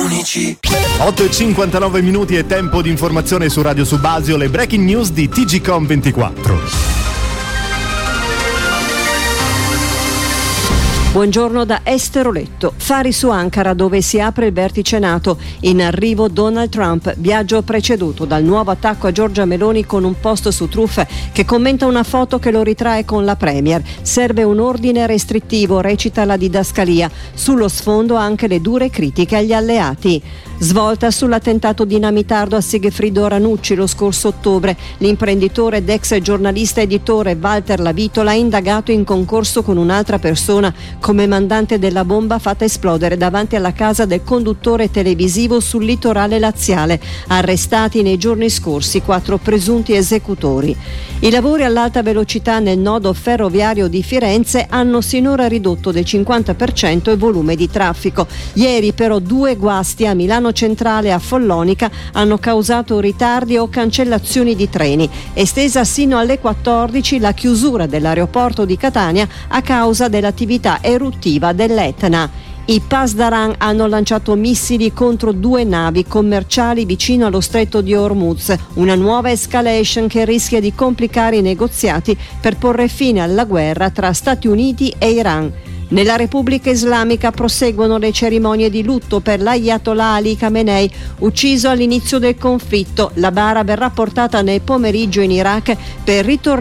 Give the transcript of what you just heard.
unici. 8:59 minuti è tempo di informazione su Radio Subasio, le breaking news di TGcom 24. Buongiorno da Esteroletto. Fari su Ankara, dove si apre il vertice NATO. In arrivo Donald Trump, viaggio preceduto dal nuovo attacco a Giorgia Meloni con un post su Truth che commenta una foto che lo ritrae con la Premier. Serve un ordine restrittivo, recita la didascalia. Sullo sfondo anche le dure critiche agli alleati. Svolta sull'attentato dinamitardo a Sigfrido Ranucci lo scorso ottobre. L'imprenditore ed ex giornalista editore Walter Lavitola, indagato in concorso con un'altra persona come mandante della bomba fatta esplodere davanti alla casa del conduttore televisivo sul litorale laziale. Arrestati nei giorni scorsi 4 presunti esecutori. I lavori all'alta velocità nel nodo ferroviario di Firenze hanno sinora ridotto del 50% il volume di traffico. Ieri però 2 guasti a Milano Centrale e a Follonica hanno causato ritardi o cancellazioni di treni. Estesa sino alle 14 la chiusura dell'aeroporto di Catania a causa dell'attività eruttiva dell'Etna. I Pasdaran hanno lanciato missili contro 2 navi commerciali vicino allo stretto di Hormuz, una nuova escalation che rischia di complicare i negoziati per porre fine alla guerra tra Stati Uniti e Iran. Nella Repubblica Islamica proseguono le cerimonie di lutto per l'Ayatollah Ali Khamenei, ucciso all'inizio del conflitto. La bara verrà portata nel pomeriggio in Iraq per ritornare